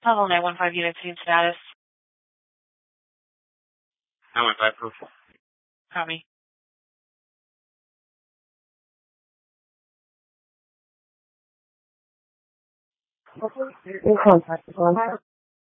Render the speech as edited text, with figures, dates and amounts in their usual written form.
Level 915 unit team status. 915 proof. Copy. In contact with 1